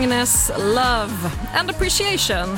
Agnes, Love and Appreciation.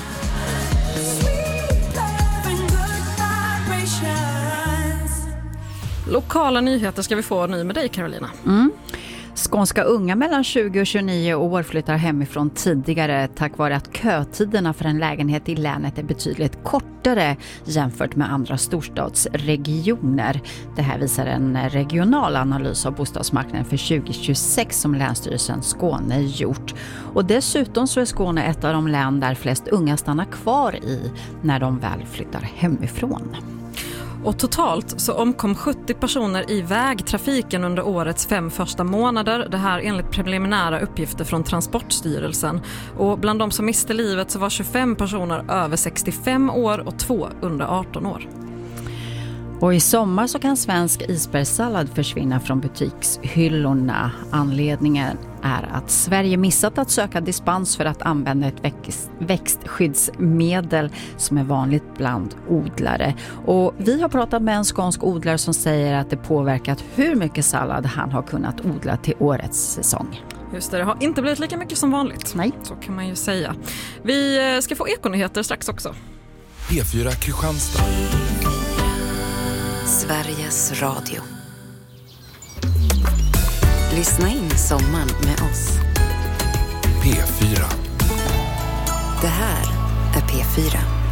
Lokala nyheter ska vi få nu med dig, Carolina. Skånska unga mellan 20 och 29 år flyttar hemifrån tidigare tack vare att kötiderna för en lägenhet i länet är betydligt kortare jämfört med andra storstadsregioner. Det här visar en regional analys av bostadsmarknaden för 2026 som Länsstyrelsen Skåne gjort. Och dessutom så är Skåne ett av de län där flest unga stannar kvar i när de väl flyttar hemifrån. Och totalt så omkom 70 personer i vägtrafiken under årets 5 första månader. Det här enligt preliminära uppgifter från Transportstyrelsen. Och bland de som miste livet så var 25 personer över 65 år och 2 under 18 år. Och i sommar så kan svensk isbergssallad försvinna från butikshyllorna. Anledningen är att Sverige missat att söka dispens för att använda ett växtskyddsmedel som är vanligt bland odlare. Och vi har pratat med en skånsk odlare som säger att det påverkat hur mycket sallad han har kunnat odla till årets säsong. Just det har inte blivit lika mycket som vanligt. Nej. Så kan man ju säga. Vi ska få ekonyheter strax också. P4 Kristianstad. Sveriges Radio. Lyssna in sommaren med oss. P4. Det här är P4.